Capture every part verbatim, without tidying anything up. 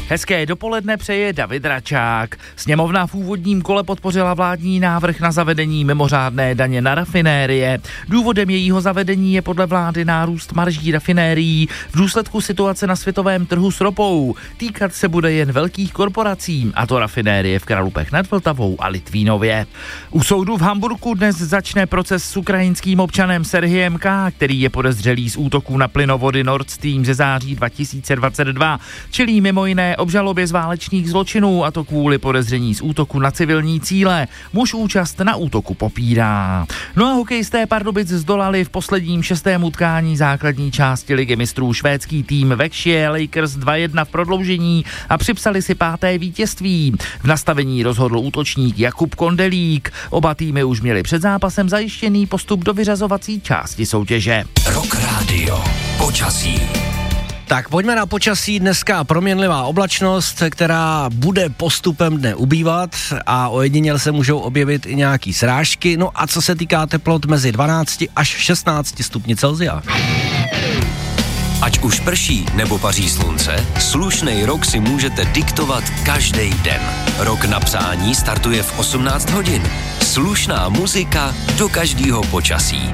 Hezké dopoledne přeje David Račák. Sněmovna v úvodním kole podpořila vládní návrh na zavedení mimořádné daně na rafinérie. Důvodem jejího zavedení je podle vlády nárůst marží rafinérií v důsledku situace na světovém trhu s ropou. Týkat se bude jen velkých korporací, a to rafinérie v Kralupech nad Vltavou a Litvínově. U soudu v Hamburku dnes začne proces s ukrajinským občanem Serhijem K., který je podezřelý z útoků na plynovody Nord Stream ze září dva tisíce dvacet dva. Čelí mimo jiné obžalobě z válečných zločinů, a to kvůli podezření z útoku na civilní cíle. Muž účast na útoku popírá. No a hokejisté Pardubic zdolali v posledním šestém utkání základní části ligy mistrů švédský tým Växjö Lakers dva jedna v prodloužení a připsali si páté vítězství. V nastavení rozhodl útočník Jakub Kondelík. Oba týmy už měli před zápasem zajištěný postup do vyřazovací části soutěže. Rock Radio. Počasí. Tak pojďme na počasí. Dneska proměnlivá oblačnost, která bude postupem dne ubývat a ojediněle se můžou objevit i nějaký srážky. No a co se týká teplot mezi dvanácti až šestnácti stupni Celsia. Ať už prší nebo paří slunce, slušnej rok si můžete diktovat každý den. Rok na přání startuje v osmnáct hodin. Slušná muzika do každého počasí.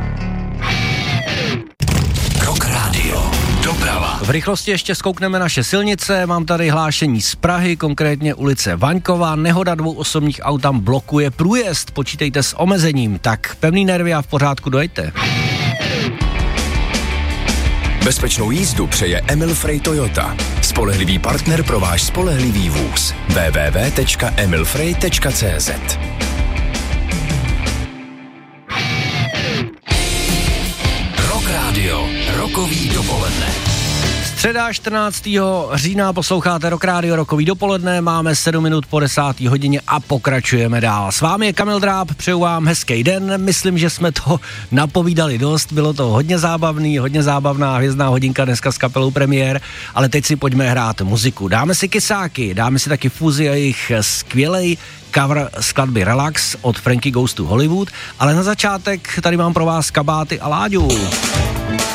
Rock Radio. Doprava. V rychlosti ještě zkoukneme naše silnice. Mám tady hlášení z Prahy, konkrétně ulice Vaňková. Nehoda dvou osobních aut tam blokuje průjezd. Počítejte s omezením. Tak pevný nervy a v pořádku dojďte. Bezpečnou jízdu přeje Emil Frey Toyota. Spolehlivý partner pro váš spolehlivý vůz. w w w tečka emil frey tečka c z. Rock Radio. Rokový dopoledne. Středa čtrnáctého října posloucháte Rock Radio Rokový dopoledne, máme sedm minut po desáté hodině a pokračujeme dál. S vámi je Kamil Dráb, přeju vám hezký den, myslím, že jsme to napovídali dost, bylo to hodně zábavný, hodně zábavná hvězdná hodinka dneska s kapelou Premiér, ale teď si pojďme hrát muziku. Dáme si Kysáky, dáme si taky Fúzi a jejich skvělej cover skladby Relax od Frankie Goes to Hollywood, ale na začátek tady mám pro vás Kabáty a Láďu.